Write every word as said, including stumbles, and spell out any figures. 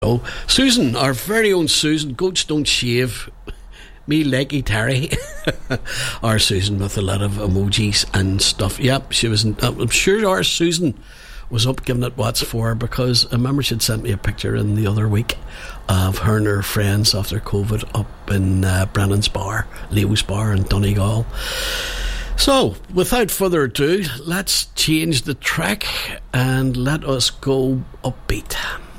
Oh, Susan, our very own Susan, Goats Don't Shave, me leggy Terry. Our Susan with a lot of emojis and stuff. Yep, she was. I'm sure our Susan was up giving it what's for, because I remember she'd sent me a picture in the other week of her and her friends after COVID up in uh, Brennan's Bar, Leo's Bar in Donegal. So, without further ado, let's change the track and let us go upbeat.